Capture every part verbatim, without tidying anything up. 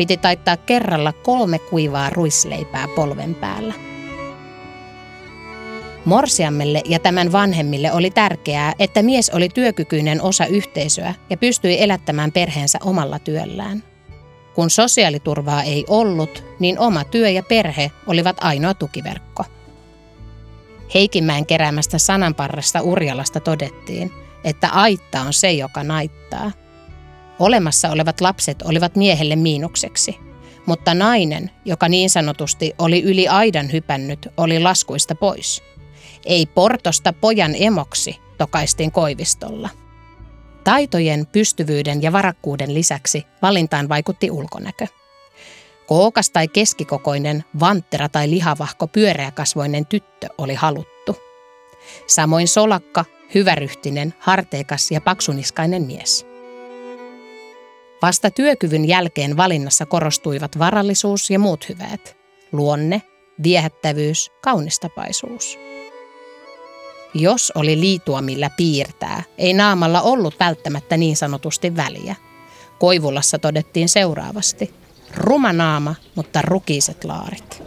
piti taittaa kerralla kolme kuivaa ruisleipää polven päällä. Morsiammelle ja tämän vanhemmille oli tärkeää, että mies oli työkykyinen osa yhteisöä ja pystyi elättämään perheensä omalla työllään. Kun sosiaaliturvaa ei ollut, niin oma työ ja perhe olivat ainoa tukiverkko. Heikinmäen keräämästä sananparresta Urjalasta todettiin, että aitta on se, joka naittaa. Olemassa olevat lapset olivat miehelle miinukseksi, mutta nainen, joka niin sanotusti oli yli aidan hypännyt, oli laskuista pois. Ei portosta pojan emoksi, tokaistiin Koivistolla. Taitojen, pystyvyyden ja varakkuuden lisäksi valintaan vaikutti ulkonäkö. Kookas tai keskikokoinen, vanttera tai lihavahko pyöreäkasvoinen tyttö oli haluttu. Samoin solakka, hyväryhtinen, harteikas ja paksuniskainen mies. Vasta työkyvyn jälkeen valinnassa korostuivat varallisuus ja muut hyveet, luonne, viehättävyys, kaunistapaisuus. Jos oli liitua millä piirtää, ei naamalla ollut välttämättä niin sanotusti väliä. Koivulassa todettiin seuraavasti: ruma naama, mutta rukiiset laarit.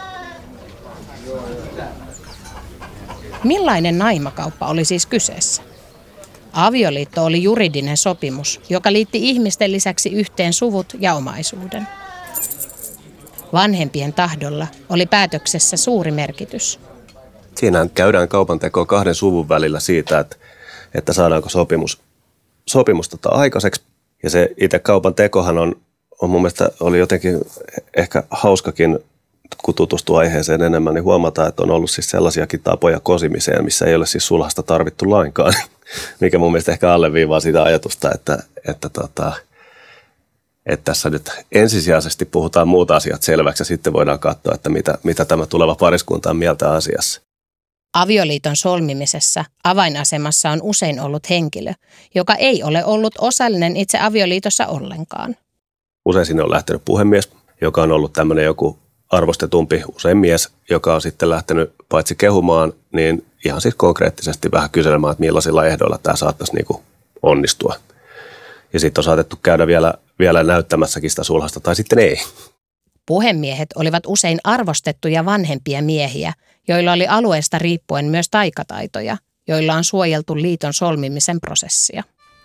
Millainen naimakauppa oli siis kyseessä? Avioliitto oli juridinen sopimus, joka liitti ihmisten lisäksi yhteen suvut ja omaisuuden. Vanhempien tahdolla oli päätöksessä suuri merkitys. Siinä käydään kaupantekoa kahden suvun välillä siitä, että, että saadaanko sopimus, sopimus tota aikaiseksi. Ja se itse kaupan tekohan on, on mun mielestä oli jotenkin ehkä hauskakin, kun tutustuu aiheeseen enemmän, niin huomataan, että on ollut siis sellaisiakin tapoja kosimiseen, missä ei ole siis sulhasta tarvittu lainkaan. Mikä mun mielestä ehkä alleviivaa sitä ajatusta, että, että, tota, että tässä nyt ensisijaisesti puhutaan muut asiat selväksi ja sitten voidaan katsoa, että mitä, mitä tämä tuleva pariskunta on mieltä asiassa. Avioliiton solmimisessa avainasemassa on usein ollut henkilö, joka ei ole ollut osallinen itse avioliitossa ollenkaan. Usein sinne on lähtenyt puhemies, joka on ollut tämmöinen joku arvostetumpi, usein mies, joka on sitten lähtenyt paitsi kehumaan, niin ihan siis konkreettisesti vähän kyselemään, että millaisilla ehdoilla tämä saattaisi niin kuin onnistua. Ja sitten on saatettu käydä vielä, vielä näyttämässäkin sitä sulhasta, tai sitten ei. Puhemiehet olivat usein arvostettuja vanhempia miehiä, joilla oli alueesta riippuen myös taikataitoja, joilla on suojeltu liiton solmimisen prosessia.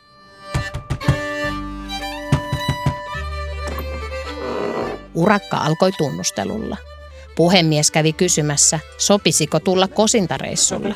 Urakka alkoi tunnustelulla. Puhemies kävi kysymässä, sopisiko tulla kosintareissulle.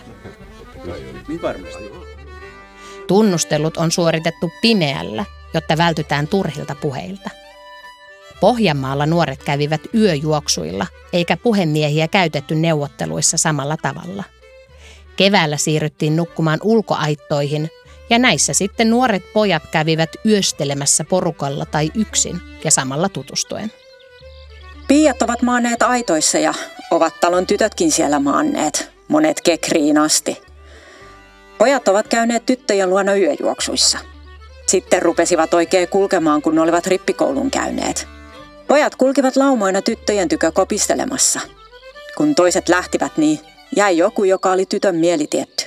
Tunnustelut on suoritettu pimeällä, jotta vältytään turhilta puheilta. Pohjanmaalla nuoret kävivät yöjuoksuilla, eikä puhemiehiä käytetty neuvotteluissa samalla tavalla. Keväällä siirryttiin nukkumaan ulkoaittoihin, ja näissä sitten nuoret pojat kävivät yöstelemässä porukalla tai yksin ja samalla tutustuen. Piiat ovat maanneet aitoissa ja ovat talon tytötkin siellä maanneet, monet kekriin asti. Pojat ovat käyneet tyttöjen luona yöjuoksuissa. Sitten rupesivat oikein kulkemaan, kun ne olivat rippikoulun käyneet. Pojat kulkivat laumoina tyttöjen tykö kopistelemassa. Kun toiset lähtivät, niin jäi joku, joka oli tytön mielitietty.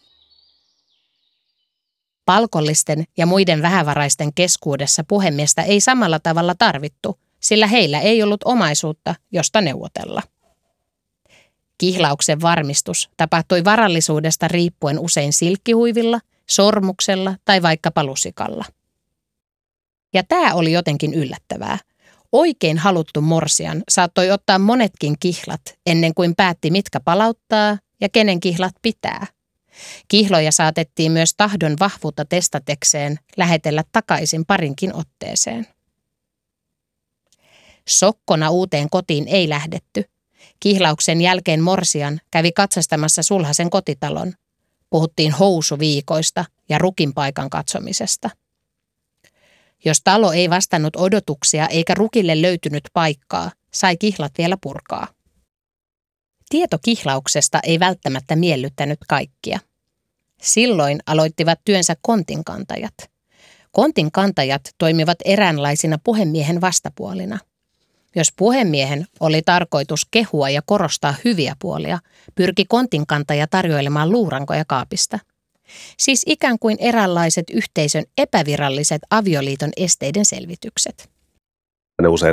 Palkollisten ja muiden vähävaraisten keskuudessa puhemiestä ei samalla tavalla tarvittu, sillä heillä ei ollut omaisuutta, josta neuvotella. Kihlauksen varmistus tapahtui varallisuudesta riippuen usein silkkihuivilla, sormuksella tai vaikkapa lusikalla. Ja tämä oli jotenkin yllättävää. Oikein haluttu morsian saattoi ottaa monetkin kihlat ennen kuin päätti, mitkä palauttaa ja kenen kihlat pitää. Kihloja saatettiin myös tahdon vahvuutta testatekseen lähetellä takaisin parinkin otteeseen. Sokkona uuteen kotiin ei lähdetty. Kihlauksen jälkeen morsian kävi katsastamassa sulhasen kotitalon. Puhuttiin housuviikoista ja rukin paikan katsomisesta. Jos talo ei vastannut odotuksia eikä rukille löytynyt paikkaa, sai kihlat vielä purkaa. Tieto kihlauksesta ei välttämättä miellyttänyt kaikkia. Silloin aloittivat työnsä kontinkantajat. Kontinkantajat toimivat eräänlaisina puhemiehen vastapuolina. Jos puhemiehen oli tarkoitus kehua ja korostaa hyviä puolia, pyrki kontinkantaja tarjoilemaan luurankoja kaapista. Siis ikään kuin eräänlaiset yhteisön epäviralliset avioliiton esteiden selvitykset. Ne usein